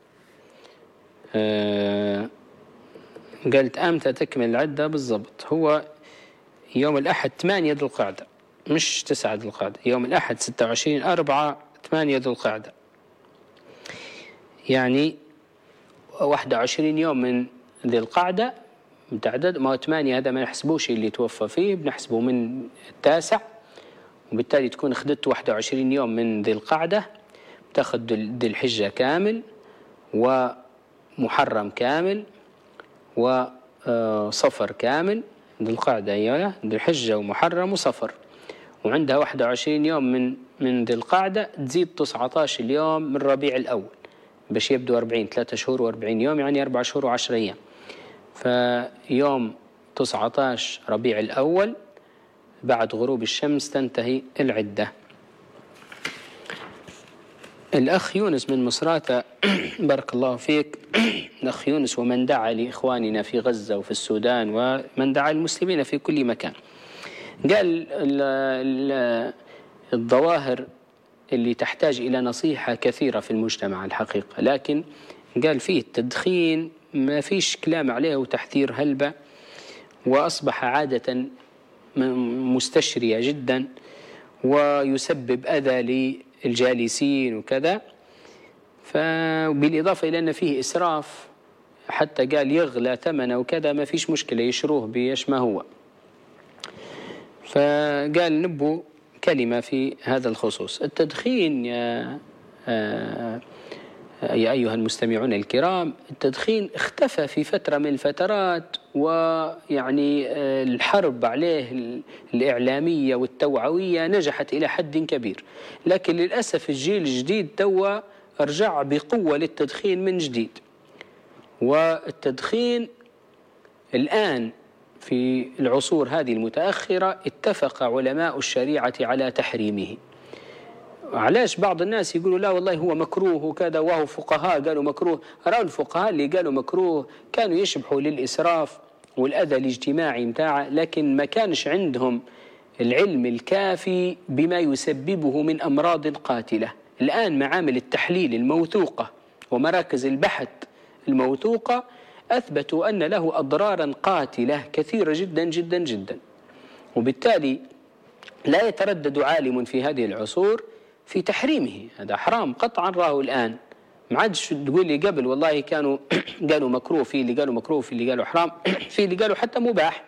قالت أمتى تكمل العدة بالضبط؟ هو يوم الأحد 8 ذو القعدة مش 9 ذو القعدة، يوم الأحد 26/4/8 ذو القعدة، يعني 21 يوم من ذي القعدة متعدد. ما 8 هذا ما نحسبوش اللي توفى فيه، بنحسبه من 9، وبالتالي تكون أخذت 21 يوم من ذي القعدة، بتاخذ ذي الحجة كامل ومحرم كامل وصفر كامل. ذي القعدة أيوة ذي الحجة ومحرم وصفر، وعندها 21 يوم من ذي القعدة، تزيد 19 اليوم من ربيع الأول باش يبدو 40 3 شهور و40 يوم، يعني 4 شهور و10 أيام. فيوم 19 ربيع الأول بعد غروب الشمس تنتهي العدة. الأخ يونس من مصراتة بارك الله فيك. الأخ يونس ومن دعا لإخواننا في غزة وفي السودان ومن دعا المسلمين في كل مكان، قال الظواهر اللي تحتاج إلى نصيحة كثيرة في المجتمع الحقيقة، لكن قال فيه التدخين ما فيش كلام عليه وتحذير هلبة، وأصبح عادة مستشرية جدا ويسبب أذى للجالسين وكذا، فبالإضافة إلى أن فيه إسراف، حتى قال يغلى ثمنه وكذا ما فيش مشكلة يشروه بيش ما هو. فقال نبو كلمة في هذا الخصوص. التدخين يا أيها المستمعون الكرام، التدخين اختفى في فترة من الفترات، ويعني الحرب عليه الإعلامية والتوعوية نجحت إلى حد كبير، لكن للأسف الجيل الجديد توا رجع بقوة للتدخين من جديد. والتدخين الآن في العصور هذه المتأخرة اتفق علماء الشريعة على تحريمه. علاش بعض الناس يقولوا لا والله هو مكروه وكذا، وهو فقهاء قالوا مكروه؟ أرى الفقهاء اللي قالوا مكروه كانوا يشبحوا للإسراف والأذى الاجتماعي متاعه، لكن ما كانش عندهم العلم الكافي بما يسببه من أمراض قاتلة. الآن معامل التحليل الموثوقة ومراكز البحث الموثوقة أثبتوا أن له أضرارا قاتلة كثيرة جدا جدا جدا، وبالتالي لا يتردد عالم في هذه العصور في تحريمه. هذا حرام قطعا راه الآن، ما عادش تقول لي قبل والله كانوا قالوا مكروه، في اللي قالوا مكروه، في اللي قالوا حرام، في اللي قالوا حتى مباح،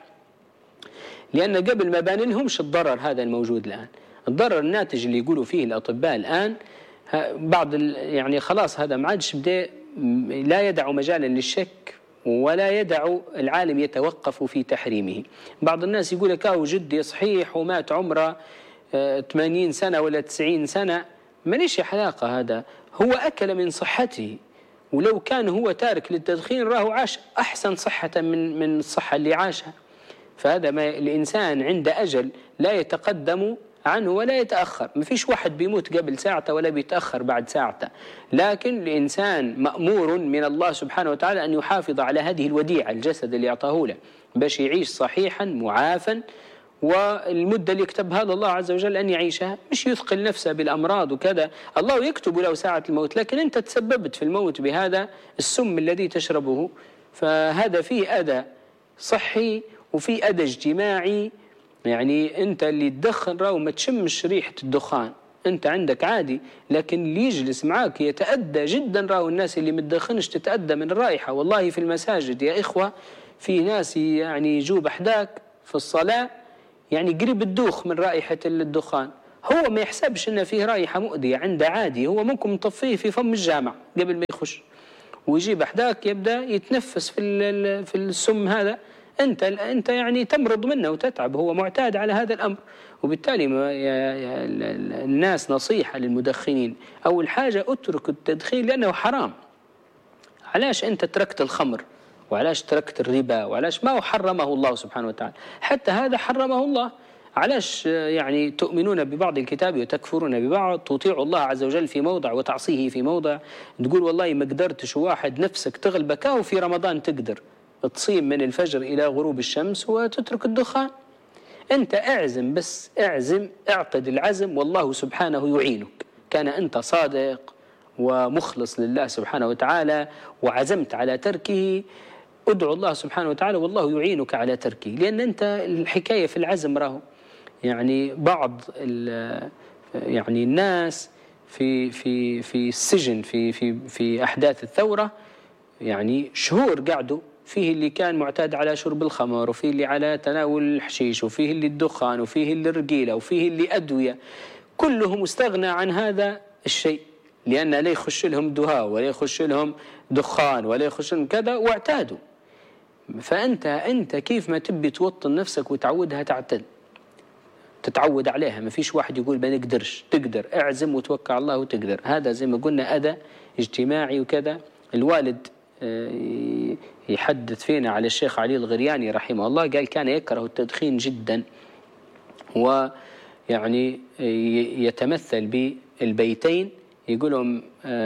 لأن قبل ما بان لهمش الضرر هذا الموجود الآن. الضرر الناتج اللي يقولوا فيه الأطباء الآن بعض يعني خلاص هذا ما عادش بدأ، لا يدع مجالا للشك ولا يدع العالم يتوقف في تحريمه. بعض الناس يقول لك جدي صحيح ومات عمره 80 سنة ولا 90 سنة، ماليش علاقة، هذا هو أكل من صحته، ولو كان هو تارك للتدخين راه عاش أحسن صحة من الصحة اللي عاشها. فهذا ما الإنسان عند أجل لا يتقدم عنه ولا يتأخر، ما فيش واحد بيموت قبل ساعته ولا بيتأخر بعد ساعته، لكن الإنسان مأمور من الله سبحانه وتعالى أن يحافظ على هذه الوديعة، الجسد اللي أعطاه له باش يعيش صحيحا معافا، والمدة اللي يكتبها الله عز وجل أن يعيشها، مش يثقل نفسه بالأمراض وكذا. الله يكتب له ساعة الموت، لكن أنت تسببت في الموت بهذا السم الذي تشربه. فهذا فيه أذى صحي وفيه أذى اجتماعي. يعني أنت اللي تدخن راهو ما تشمش ريحة الدخان، أنت عندك عادي، لكن اللي يجلس معاك يتأذى جدا. راهو الناس اللي متدخنش تتأذى من الرائحة. والله في المساجد يا إخوة في ناس يعني يجوا بحداك في الصلاة يعني قريب الدوخ من رائحة الدخان، هو ما يحسبش أن فيه رائحة مؤذية، عنده عادي، هو ممكن مطفيه في فم الجامع قبل ما يخش، ويجي بحداك يبدأ يتنفس في السم هذا. أنت يعني تمرض منه وتتعب، هو معتاد على هذا الأمر. وبالتالي الناس نصيحة للمدخنين، أول حاجة اترك التدخين لأنه حرام. علاش أنت تركت الخمر وعلاش تركت الربا وعلاش ما حرمه الله سبحانه وتعالى؟ حتى هذا حرمه الله. علاش يعني تؤمنون ببعض الكتاب وتكفرون ببعض، تطيع الله عز وجل في موضع وتعصيه في موضع، تقول والله ما قدرتش واحد نفسك تغلبك، وفي رمضان تقدر تصيم من الفجر إلى غروب الشمس وتترك الدخان. أنت اعزم، بس اعزم، اعقد العزم والله سبحانه يعينك. كان أنت صادق ومخلص لله سبحانه وتعالى وعزمت على تركه، ادعو الله سبحانه وتعالى والله يعينك على تركه. لأن أنت الحكاية في العزم راهو يعني بعض يعني الناس في السجن في أحداث الثورة يعني شهور قعدوا، فيه اللي كان معتاد على شرب الخمر، وفيه اللي على تناول الحشيش، وفيه اللي الدخان، وفيه اللي الرقيلة، وفيه اللي أدوية، كلهم استغنى عن هذا الشيء، لأن لا يخش لهم دهاء ولا يخش لهم دخان ولا يخش لهم كذا، واعتادوا. فأنت كيف ما تبي توطن نفسك وتعودها تتعود عليها. ما فيش واحد يقول ما نقدرش، تقدر، اعزم وتوكل على الله وتقدر. هذا زي ما قلنا أذى اجتماعي وكذا. الوالد يحدث فينا على الشيخ علي الغرياني رحمه الله، قال كان يكره التدخين جدا، ويعني يتمثل بالبيتين يقولهم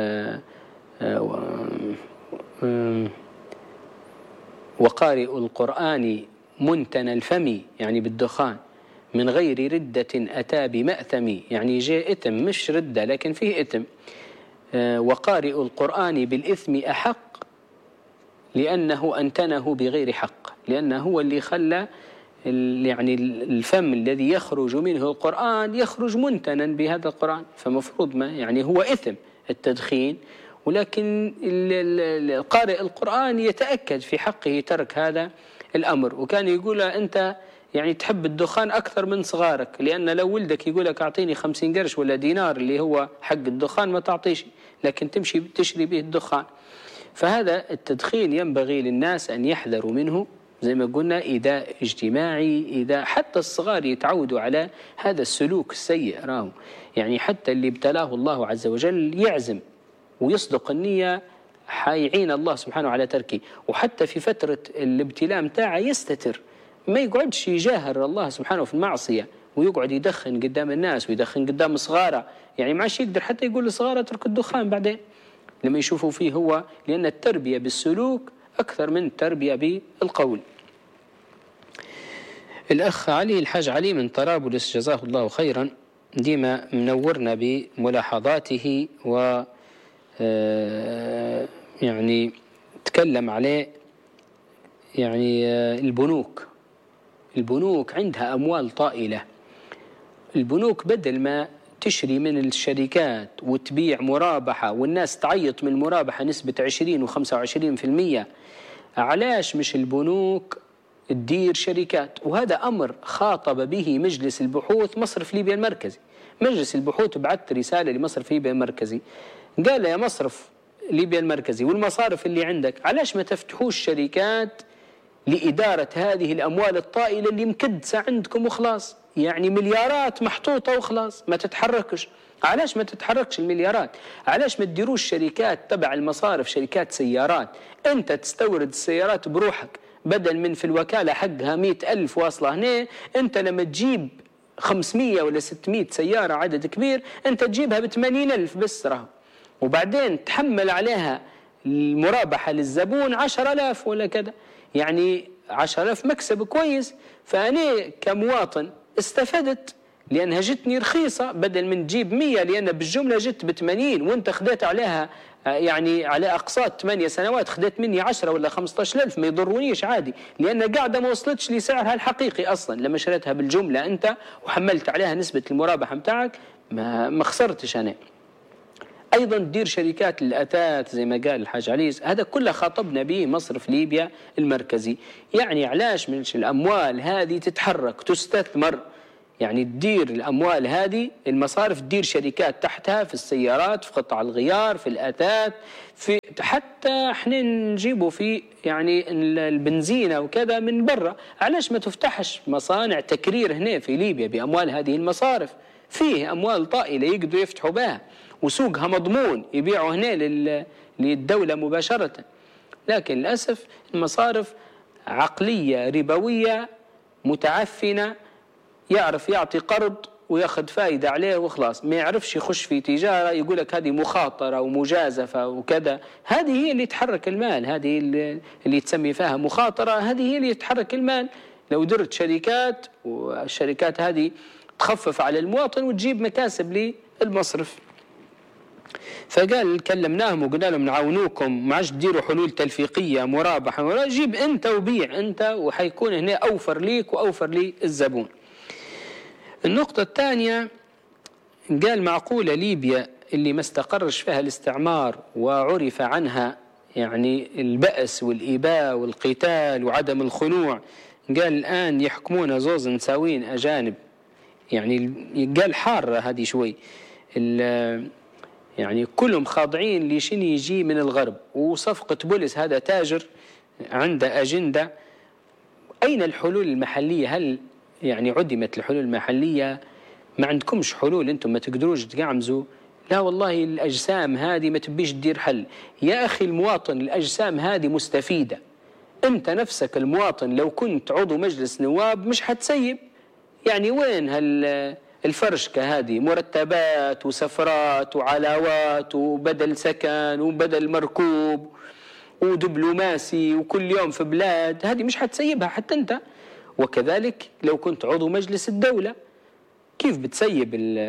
وقارئ القرآن منتنى الفم، يعني بالدخان، من غير ردة أتى بمأثم، يعني جاء إثم مش ردة لكن فيه إثم. وقارئ القرآن بالإثم أحق لأنه أنتنه بغير حق، لأنه هو اللي خلى يعني الفم الذي يخرج منه القرآن يخرج منتنا بهذا القرآن. فمفروض ما يعني هو إثم التدخين، ولكن قارئ القرآن يتأكد في حقه ترك هذا الأمر. وكان يقول أنت يعني تحب الدخان أكثر من صغارك، لأن لو ولدك يقول لك أعطيني 50 قرش ولا دينار اللي هو حق الدخان ما تعطيش، لكن تمشي تشري به الدخان. فهذا التدخين ينبغي للناس أن يحذروا منه، زي ما قلنا إيذاء اجتماعي، إيذاء حتى الصغار يتعودوا على هذا السلوك السيء راهو. يعني حتى اللي ابتلاه الله عز وجل يعزم ويصدق النية، حيعين الله سبحانه على تركه. وحتى في فترة الابتلاء متاعه يستتر، ما يقعدش يجاهر الله سبحانه في المعصية ويقعد يدخن قدام الناس ويدخن قدام صغاره. يعني ما عادش يقدر حتى يقول لصغاره اترك الدخان بعدين لما يشوفوا فيه هو، لأن التربية بالسلوك أكثر من التربية بالقول. الأخ علي الحاج علي من طرابلس جزاه الله خيرا، ديما منورنا بملاحظاته و يعني تكلم عليه يعني البنوك عندها أموال طائلة. البنوك بدل ما تشري من الشركات وتبيع مرابحة والناس تعيط من المرابحة نسبة 20 و25%، علاش مش البنوك تدير شركات؟ وهذا أمر خاطب به مجلس البحوث مصرف ليبيا المركزي. مجلس البحوث بعث رسالة لمصرف ليبيا المركزي، قال يا مصرف ليبيا المركزي والمصارف اللي عندك، علاش ما تفتحوش شركات لإدارة هذه الأموال الطائلة اللي مكدسة عندكم وخلاص؟ يعني مليارات محطوطة وخلاص ما تتحركش. علاش ما تتحركش المليارات؟ علاش ما تديروش شركات تبع المصارف، شركات سيارات، أنت تستورد السيارات بروحك، بدل من في الوكالة حقها 100,000 واصلة هنا، أنت لما تجيب 500 ولا 600 سيارة عدد كبير أنت تجيبها ب80,000 بس راه، وبعدين تحمل عليها المرابحة للزبون 10,000 ولا كذا، يعني 10,000 مكسب كويس. فأنا كمواطن استفدت لأنها جتني رخيصة، بدل من تجيب 100 لأن بالجملة جت ب80 وانت خديت عليها يعني على أقساط 8 سنوات خديت مني 10 ولا 15,000 ما يضرونيش عادي، لأن قاعدة ما وصلتش لسعرها الحقيقي أصلا. لما شريتها بالجملة أنت وحملت عليها نسبة المرابحة متاعك ما خسرتش أنا. أيضا تدير شركات الأثاث زي ما قال الحاج عليز، هذا كله خاطبنا به مصرف ليبيا المركزي. يعني علاش منش الأموال هذه تتحرك تستثمر؟ يعني تدير الأموال هذه المصارف تدير شركات تحتها في السيارات، في قطع الغيار، في الأثاث، في حتى احنا نجيبوا في يعني البنزينة وكذا من برا. علاش ما تفتحش مصانع تكرير هنا في ليبيا بأموال هذه المصارف؟ فيه أموال طائلة يقدروا يفتحوا بها وسوقها مضمون، يبيعوا هنا للدولة مباشرة. لكن للأسف المصارف عقلية ربوية متعفنة، يعرف يعطي قرض وياخذ فائدة عليه وخلاص، ما يعرفش يخش في تجارة يقول لك هذه مخاطرة ومجازفة وكذا. هذه هي اللي تحرك المال، هذه اللي تسمي فيها مخاطرة، هذه هي اللي تحرك المال. لو درت شركات والشركات هذه تخفف على المواطن وتجيب مكاسب للمصرف. فقال كلمناهم وقلنا لهم نعاونوكم، ما عادش تديروا حلول تلفيقية مرابحة ولا، جيب أنت وبيع أنت وحيكون هنا أوفر ليك وأوفر للزبون. النقطة الثانية قال معقولة ليبيا اللي ما استقرش فيها الاستعمار وعرف عنها يعني البأس والإباء والقتال وعدم الخنوع، قال الآن يحكمون زوز نساوين أجانب. يعني قال حارة هذه شوي، يعني كلهم خاضعين لشين يجي من الغرب. وصفقة بوليس هذا تاجر عنده أجندة. أين الحلول المحلية؟ هل يعني عدمت الحلول المحلية؟ ما عندكمش حلول؟ أنتم ما تقدروش تقعمزوا؟ لا والله الأجسام هذه ما تبيش تدير حل. يا أخي المواطن الأجسام هذه مستفيدة. أنت نفسك المواطن لو كنت عضو مجلس نواب مش حتسيب. يعني وين الفرشكة هذه؟ مرتبات وسفرات وعلاوات وبدل سكن وبدل مركوب ودبلوماسي وكل يوم في بلاد، هذه مش حتسيبها حتى أنت. وكذلك لو كنت عضو مجلس الدولة كيف بتسيب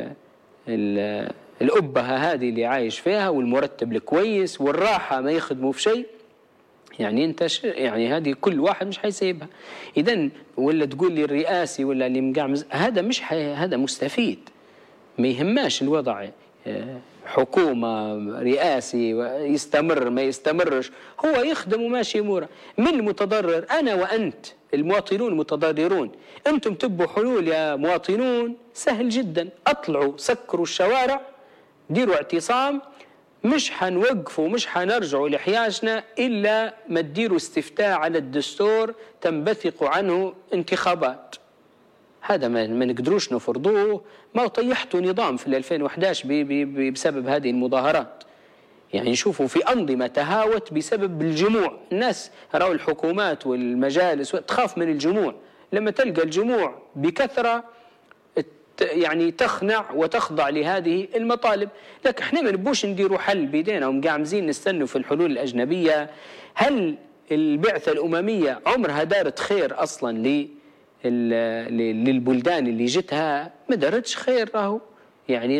الأبهة هذه اللي عايش فيها والمرتب الكويس والراحة ما يخدموا في شيء؟ يعني أنت يعني هذه كل واحد مش حيسيبها. إذن ولا تقول لي الرئاسي ولا اللي مقعمز، هذا مش هذا مستفيد، ما يهماش الوضع حكومة رئاسي يستمر ما يستمرش، هو يخدم وماشي أموره. من المتضرر؟ أنا وأنت المواطنون متضررون. أنتم تبوا حلول يا مواطنون سهل جدا، أطلعوا سكروا الشوارع، ديروا اعتصام، مش حنوقفوا مش حنرجعوا لحياشنا إلا ما تديروا استفتاء على الدستور تنبثق عنه انتخابات. هذا ما نقدروش نفرضوه. ما طيحتوا نظام في 2011 بسبب هذه المظاهرات. يعني نشوفوا في أنظمة تهاوت بسبب الجموع. الناس رأوا الحكومات والمجالس تخاف من الجموع، لما تلقى الجموع بكثرة يعني تخنع وتخضع لهذه المطالب. لكن احنا ما نبوش نديروا حل بيدينا ومقاعمزين نستنوا في الحلول الأجنبية. هل البعثة الأممية عمرها دارت خير أصلا للبلدان اللي جتها ما دارتش خير راهو. يعني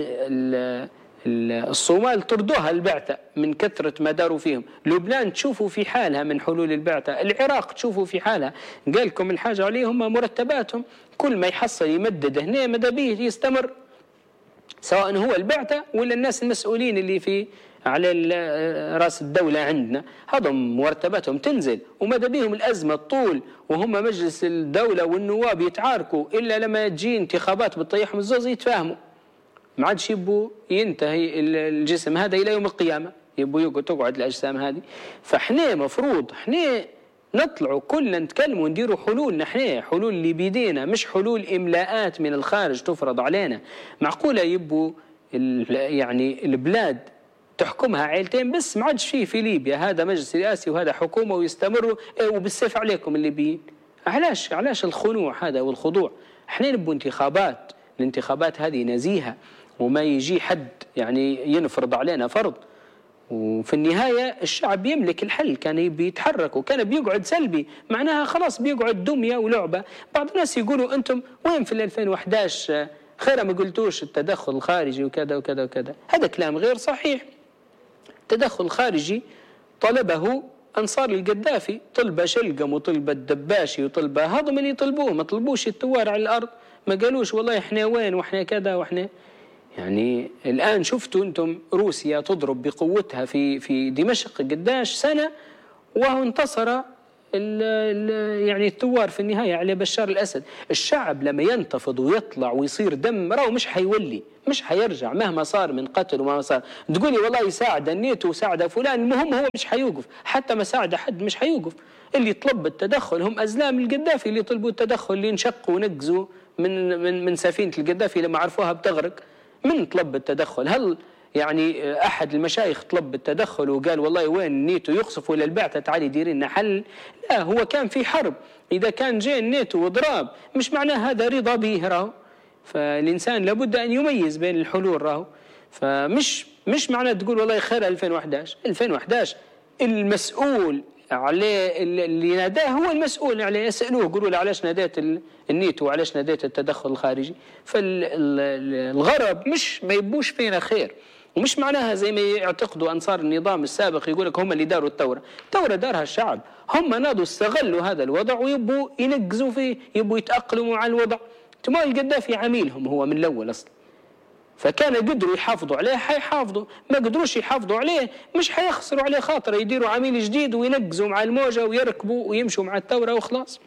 الصومال طردوها البعثة من كثرة ما داروا فيهم، لبنان تشوفوا في حالها من حلول البعثة، العراق تشوفوا في حالها. قال لكم الحاجة عليهم مرتباتهم كل ما يحصل يمدد هنا مدى به يستمر، سواء هو البعثة ولا الناس المسؤولين اللي في على راس الدولة عندنا، هذم مرتباتهم تنزل ومدى بيهم الأزمة الطول، وهم مجلس الدولة والنواب يتعاركوا إلا لما تجي انتخابات بتطيحهم الزوز يتفاهموا. ما عادش يبوا ينتهي الجسم هذا إلى يوم القيامة، يبوا تقعد الأجسام هذه. فإحنا مفروض إحنا نطلعوا كلنا نتكلموا ونديروا حلول، نحن حلول اللي بيدينا، مش حلول إملاءات من الخارج تفرض علينا. معقولة يبوا يعني البلاد تحكمها عائلتين بس؟ ما عادش فيه في ليبيا هذا مجلس رئاسي وهذا حكومة ويستمروا وبالسيف عليكم الليبيين. علاش الخنوع هذا والخضوع؟ احنا نبوا انتخابات، الانتخابات هذه نزيهة وما يجي حد يعني ينفرض علينا فرض، وفي النهاية الشعب يملك الحل. كان بيتحرك وكان بيقعد سلبي، معناها خلاص بيقعد دمية ولعبة. بعض الناس يقولوا أنتم وين في 2011 خير ما قلتوش التدخل الخارجي وكذا وكذا وكذا. هذا كلام غير صحيح. التدخل الخارجي طلبه أنصار القذافي، طلبه شلقم وطلبه الدباشي وطلبه هضم اللي يطلبوه، ما طلبوش الثوار على الأرض، ما قالوش والله إحنا وين وإحنا كذا وإحنا. يعني الآن شفتوا أنتم روسيا تضرب بقوتها في دمشق قداش سنة، وهو انتصر يعني الثوار في النهاية على بشار الأسد. الشعب لما ينتفض ويطلع ويصير دم راهو مش حيولي، مش حيرجع مهما صار من قتل وما صار. تقولي والله يساعد النيتو وساعد فلان، المهم هو مش حيوقف، حتى ما ساعد حد مش حيوقف. اللي طلب التدخل هم أزلام القذافي اللي طلبوا التدخل، اللي انشقوا ونقزوا من سفينة القذافي لما عرفوها بتغرق. من طلب التدخل؟ هل يعني أحد المشايخ طلب التدخل وقال والله وين النيتو يقصف ولا البعثة تعالي ديري لنا حل؟ لا، هو كان في حرب. إذا كان جاء النيتو وضراب مش معناه هذا رضا به راهو. فالإنسان لابد أن يميز بين الحلول راهو. فمش معناه تقول والله خير 2011 المسؤول عليه اللي ناداه هو المسؤول عليه، يسألوه يقولوا له علاش ناديت النيتو وعلاش ناديت التدخل الخارجي. فالغرب مش ما يبوش فينا خير، ومش معناها زي ما يعتقدوا أنصار النظام السابق يقول لك هم اللي داروا الثورة دارها الشعب. هم نادوا استغلوا هذا الوضع ويبوا ينقزوا فيه، يبوا يتأقلموا على الوضع. تمام القذافي عميلهم هو من الأول أصلا، فكان قدروا يحافظوا عليه حيحافظوا، ما قدروش يحافظوا عليه مش حيخسروا عليه خاطر، يديروا عميل جديد وينقزوا مع الموجة ويركبوا ويمشوا مع الثورة وخلاص.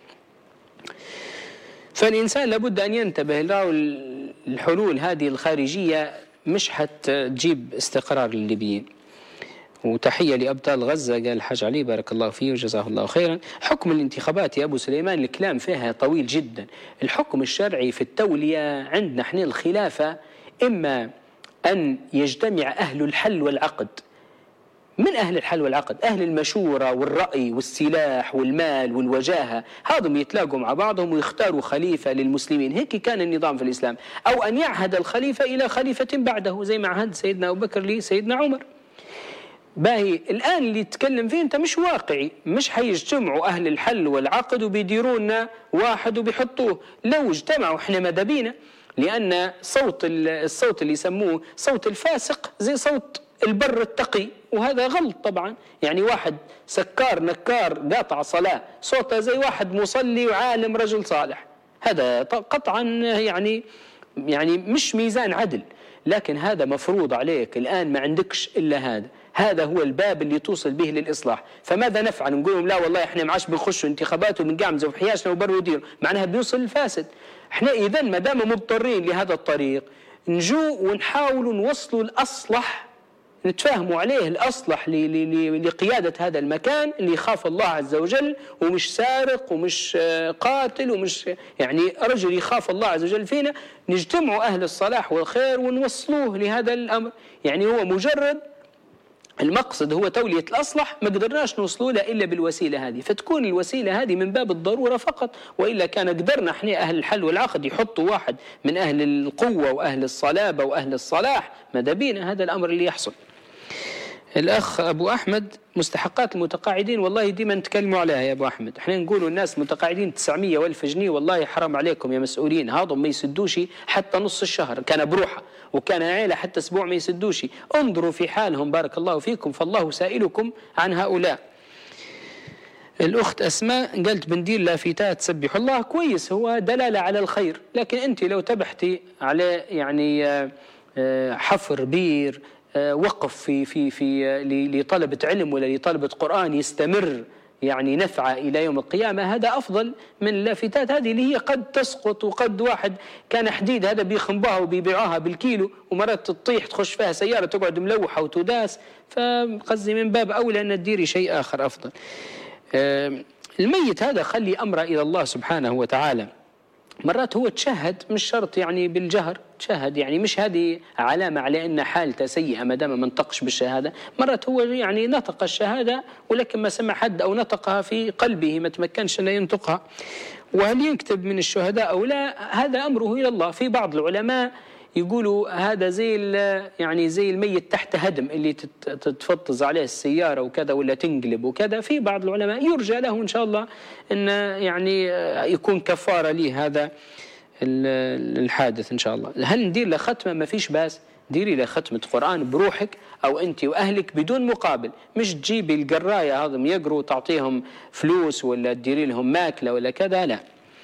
فالإنسان لابد أن ينتبه له. الحلول هذه الخارجية مش حتجيب استقرار للليبيين. وتحية لأبطال غزة، قال الحاج علي بارك الله فيه وجزاه الله خيرا. حكم الانتخابات يا أبو سليمان الكلام فيها طويل جدا. الحكم الشرعي في التولية عندنا احنا الخلافة إما أن يجتمع أهل الحل والعقد. من أهل الحل والعقد؟ أهل المشورة والرأي والسلاح والمال والوجاهة، هذم يتلاقوا مع بعضهم ويختاروا خليفة للمسلمين. هيك كان النظام في الإسلام. أو أن يعهد الخليفة إلى خليفة بعده زي ما عهد سيدنا أبو بكر لسيدنا عمر. باهي الآن اللي يتكلم فيه أنت مش واقعي، مش حيجتمعوا أهل الحل والعقد وبيديرونا واحد وبيحطوه. لو اجتمعوا احنا ماذا بينا؟ لأن الصوت اللي يسموه صوت الفاسق زي صوت البر التقي، وهذا غلط طبعا. يعني واحد سكار نكار قاطع صلاة صوته زي واحد مصلي وعالم رجل صالح، هذا قطعا يعني مش ميزان عدل. لكن هذا مفروض عليك الآن، ما عندكش إلا هذا هو الباب اللي توصل به للإصلاح. فماذا نفعل؟ نقول لهم لا والله احنا معاش بنخشوا انتخابات وبنقعمزوا في حياشنا وبروا يديروا، معناها بيوصل الفاسد. احنا إذن ما دام مضطرين لهذا الطريق نجو ونحاولوا نوصلوا الأصلح، نتفاهموا عليه الأصلح لقيادة هذا المكان اللي يخاف الله عز وجل ومش سارق ومش قاتل ومش يعني رجل يخاف الله عز وجل فينا. نجتمعوا أهل الصلاح والخير ونوصلوه لهذا الأمر. يعني هو مجرد المقصد هو تولية الأصلح، ما قدرناش نوصلوا له إلا بالوسيلة هذه، فتكون الوسيلة هذه من باب الضرورة فقط. وإلا كان قدرنا احنا أهل الحل والعقد يحطوا واحد من أهل القوة وأهل الصلابة وأهل الصلاح، ماذا بينا هذا الأمر اللي يحصل. الأخ أبو أحمد، مستحقات المتقاعدين والله ديما نتكلموا عليها يا أبو أحمد. احنا نقولوا الناس متقاعدين 900 وألف جنيه، والله حرام عليكم يا مسؤولين، هذا ما يسدوش حتى نص الشهر كان بروحه، وكان عيلة حتى أسبوع ما يسدوش. انظروا في حالهم بارك الله فيكم، فالله سائلكم عن هؤلاء. الأخت أسماء قالت بندير لافتات سبح الله، كويس، هو دلالة على الخير، لكن أنت لو تبحتي على يعني حفر بير، وقف في لطلبة علم ولا لطلبة قرآن يستمر يعني نفعه إلى يوم القيامة، هذا أفضل من اللافتات هذه اللي هي قد تسقط، وقد واحد كان حديد هذا بيخنبوها وبيبيعوها بالكيلو، ومرات تطيح تخش فيها سيارة تقعد ملوحة وتداس. فقصدي من باب أولى أن تديري شيء آخر أفضل. الميت هذا خلي أمره إلى الله سبحانه وتعالى. مرات هو تشهد، مش شرط يعني بالجهر، تشهد يعني مش هذه علامة على أن حالته سيئة ما دام ما نطقش بالشهادة. مرات هو يعني نطق الشهادة ولكن ما سمع حد أو نطقها في قلبه ما تمكنش أن ينطقها، وهل يكتب من الشهداء أو لا هذا أمره إلى الله. في بعض العلماء يقولوا هذا زي يعني زي الميت تحت هدم اللي تتفطز عليه السيارة وكذا ولا تنقلب وكذا. في بعض العلماء يرجى له إن شاء الله أن يعني يكون كفارة ليه هذا الحادث إن شاء الله. هل ندير له ختمة؟ ما فيش باس، ديري له ختمة قرآن بروحك أو أنت وأهلك بدون مقابل، مش تجيبي القراية هذم يقروا تعطيهم فلوس ولا تديري لهم ماكلة ولا كذا، لا.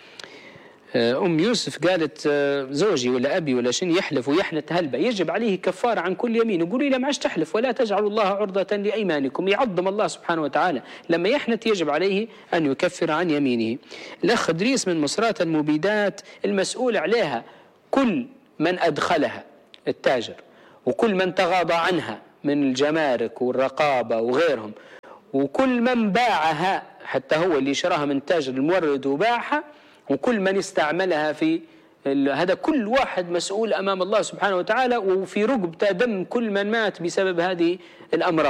أم يوسف قالت زوجي ولا أبي ولا شن يحلف ويحنت هلبة، يجب عليه كفارة عن كل يمين. يقولي له معش تحلف، ولا تجعلوا الله عرضة لأيمانكم، يعظم الله سبحانه وتعالى لما يحنت يجب عليه أن يكفر عن يمينه. الأخ إدريس من مصرات المبيدات، المسؤول عليها كل من أدخلها التاجر وكل من تغاضى عنها من الجمارك والرقابة وغيرهم، وكل من باعها حتى هو اللي شراها من تاجر المورد وباعها، وكل من استعملها في هذا، كل واحد مسؤول أمام الله سبحانه وتعالى، وفي رقبته دم كل من مات بسبب هذه الأمراض.